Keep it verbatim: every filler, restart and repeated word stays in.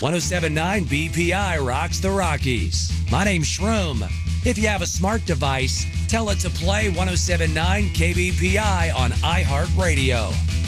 ten seventy-nine B P I rocks the Rockies. My name's Shroom. If you have a smart device, tell it to play ten seventy-nine K B P I on iHeartRadio.